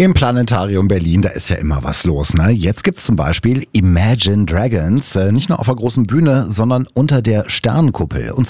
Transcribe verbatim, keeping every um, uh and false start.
Im Planetarium Berlin, da ist ja immer was los, ne? Jetzt gibt's zum Beispiel Imagine Dragons, äh, nicht nur auf der großen Bühne, sondern unter der Sternenkuppel. Und